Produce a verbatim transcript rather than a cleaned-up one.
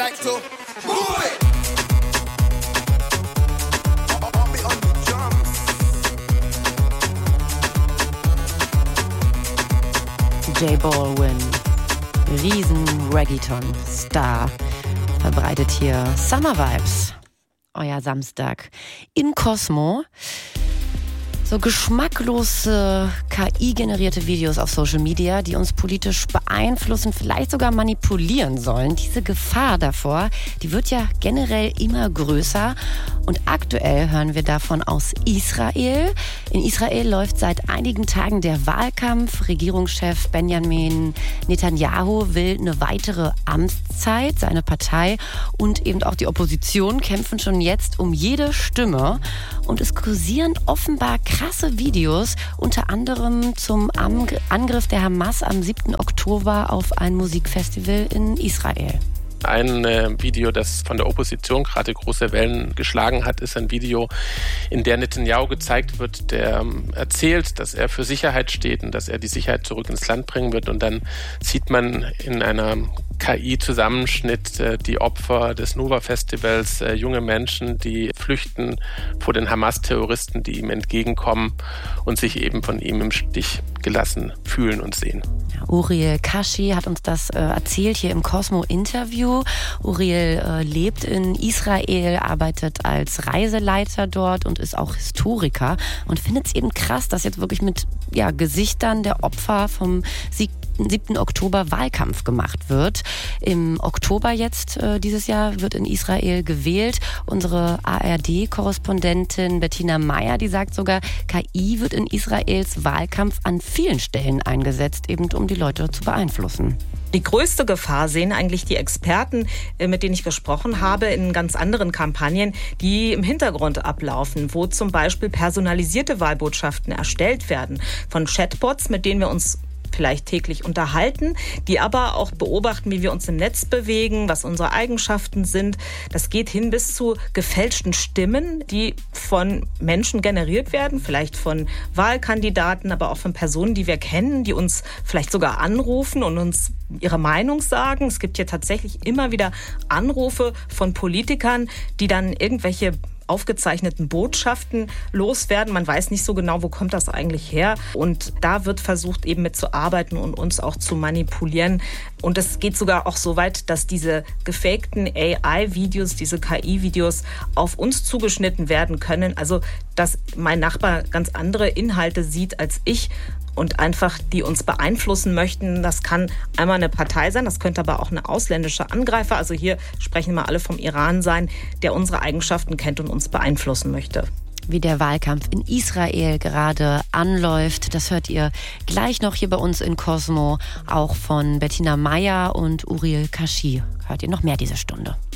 like to move it. I'll be on the drums. J Balwin, Riesen-Reggaeton-Star, verbreitet hier Summer Vibes. Euer Samstag in Cosmo. So geschmacklose K I-generierte Videos auf Social Media, die uns politisch beeinflussen, vielleicht sogar manipulieren sollen. Diese Gefahr davor, die wird ja generell immer größer. Und aktuell hören wir davon aus Israel. In Israel läuft seit einigen Tagen der Wahlkampf. Regierungschef Benjamin Netanyahu will eine weitere Amtszeit. Seine Partei und eben auch die Opposition kämpfen schon jetzt um jede Stimme. Und es kursieren offenbar krasse Videos, unter anderem zum Angriff der Hamas am siebten Oktober auf ein Musikfestival in Israel. Ein äh, Video, das von der Opposition gerade große Wellen geschlagen hat, ist ein Video, in der Netanyahu gezeigt wird, der ähm, erzählt, dass er für Sicherheit steht und dass er die Sicherheit zurück ins Land bringen wird. Und dann sieht man in einer K I-Zusammenschnitt äh, die Opfer des Nova-Festivals, äh, junge Menschen, die flüchten vor den Hamas-Terroristen, die ihm entgegenkommen und sich eben von ihm im Stich gelassen fühlen und sehen. Uriel Kashi hat uns das äh, erzählt hier im Cosmo-Interview. Uriel äh, lebt in Israel, arbeitet als Reiseleiter dort und ist auch Historiker und findet es eben krass, dass jetzt wirklich mit ja, Gesichtern der Opfer vom siebten Oktober Wahlkampf gemacht wird. Im Oktober jetzt äh, dieses Jahr wird in Israel gewählt. Unsere A R D-Korrespondentin Bettina Meyer, die sagt sogar, K I wird in Israels Wahlkampf an vielen Stellen eingesetzt, eben um die Leute zu beeinflussen. Die größte Gefahr sehen eigentlich die Experten, mit denen ich gesprochen habe, in ganz anderen Kampagnen, die im Hintergrund ablaufen, wo zum Beispiel personalisierte Wahlbotschaften erstellt werden von Chatbots, mit denen wir uns vielleicht täglich unterhalten, die aber auch beobachten, wie wir uns im Netz bewegen, was unsere Eigenschaften sind. Das geht hin bis zu gefälschten Stimmen, die von Menschen generiert werden, vielleicht von Wahlkandidaten, aber auch von Personen, die wir kennen, die uns vielleicht sogar anrufen und uns ihre Meinung sagen. Es gibt hier tatsächlich immer wieder Anrufe von Politikern, die dann irgendwelche aufgezeichneten Botschaften loswerden. Man weiß nicht so genau, wo kommt das eigentlich her. Und da wird versucht, eben mitzuarbeiten und uns auch zu manipulieren. Und es geht sogar auch so weit, dass diese gefakten A I-Videos, diese K I-Videos auf uns zugeschnitten werden können. Also, dass mein Nachbar ganz andere Inhalte sieht als ich und einfach die uns beeinflussen möchten. Das kann einmal eine Partei sein, das könnte aber auch eine ausländische Angreifer, also hier sprechen wir alle vom Iran sein, der unsere Eigenschaften kennt und uns beeinflussen möchte. Wie der Wahlkampf in Israel gerade anläuft, das hört ihr gleich noch hier bei uns in Cosmo, auch von Bettina Meyer und Uriel Kashi. Hört ihr noch mehr diese Stunde.